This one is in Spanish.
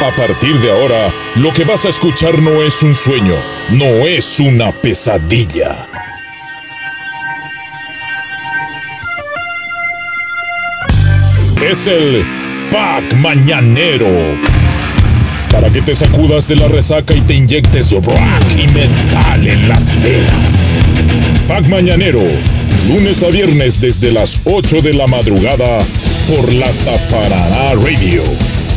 A partir de ahora, lo que vas a escuchar no es un sueño, no es una pesadilla. Es el Pack Mañanero. Para que te sacudas de la resaca y te inyectes rock y metal en las venas. Pack Mañanero, lunes a viernes desde las 8 de la madrugada por la Taparara Radio.